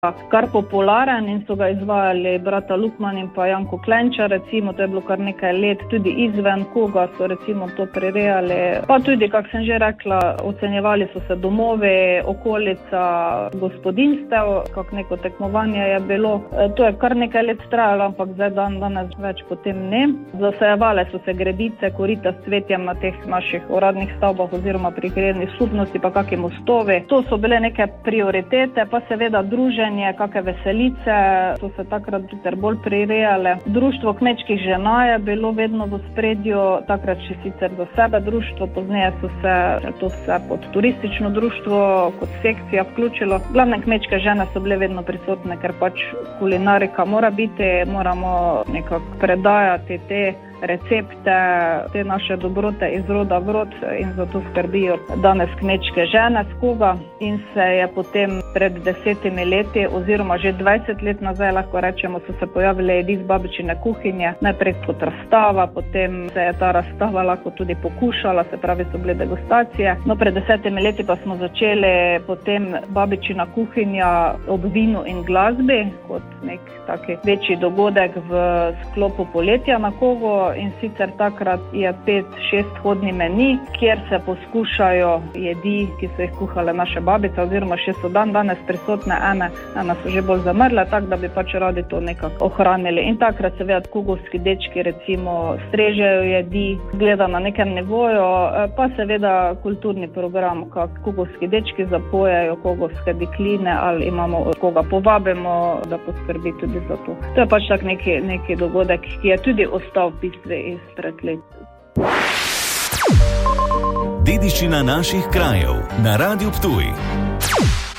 kar popularen in so ga izvajali brata Lukman in pa Janko Klenčar, recimo, to je bilo kar nekaj let, tudi izven Koga so recimo to prirejali. Pa tudi, kak sem že rekla, ocenjevali so se domovi, okolica gospodinjstev, kak neko tekmovanje je bilo. To je kar nekaj let trajalo, ampak zdaj danes več potem ne. Zasajevale so se gredice, korita s cvetjem na teh naših uradnih stavbah oziroma pri krajevni skupnosti, pa kakšni mostovi. To so bile neke prioritete, pa seveda druženje, kakšne veselice so se takrat tudi bolj prirejale. Društvo kmečkih žena je bilo vedno v ospredju, takrat še sicer za sebe društvo, pozneje so se to vse pod turistično društvo kot sekcija vključilo. Glavne kmečke žene so bile vedno prisotne, ker pač kulinarika mora biti, moramo nekako predajati te recepte, te naše dobrote iz roda v rod in zato skrbijo danes kmečke žene s Koga in se je potem pred 10 leti oziroma že 20 let nazaj, lahko rečemo, so se pojavile jedi z babičine kuhinje, najprej kot razstava, potem se je ta razstava lahko tudi pokušala, se pravi so bile degustacije. No, pred 10 leti pa smo začeli potem babičina kuhinja ob vinu in glasbi kot nek taki večji dogodek v sklopu poletja na Kogo. In sicer takrat je 5-6 hodni meni, kjer se poskušajo jedi, ki so jih kuhale naše babice, oziroma še so danes prisotne, ene so že bolj zamrle, tako da bi pač radi to nekako ohranili. In takrat seveda kogovski dečki recimo strežejo jedi, gleda na nekem nivoju, pa seveda kulturni program, kak kogovski dečki zapojejo kogovske dekline ali imamo koga povabimo, da poskrbi tudi za to. To je pač tak neki dogodek, ki je tudi ostal v bistvu izpred let. Dediščina naših krajev na Radiu Ptuj.